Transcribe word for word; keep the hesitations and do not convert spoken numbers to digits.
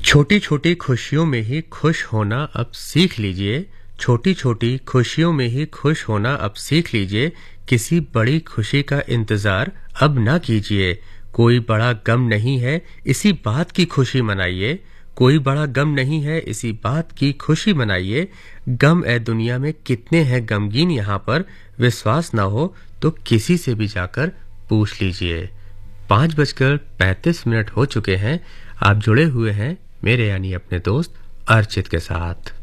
छोटी छोटी खुशियों में ही खुश होना अब सीख लीजिए। छोटी छोटी खुशियों में ही खुश होना अब सीख लीजिए। किसी बड़ी खुशी का इंतजार अब ना कीजिए। कोई बड़ा गम नहीं है, इसी बात की खुशी मनाइए। कोई बड़ा गम नहीं है, इसी बात की खुशी मनाइए। गम ए दुनिया में कितने हैं गमगीन यहाँ पर, विश्वास ना हो तो किसी से भी जाकर पूछ लीजिए। पाँच बजकर पैंतीस मिनट हो चुके हैं। आप जुड़े हुए हैं मेरे यानी अपने दोस्त अर्चित के साथ।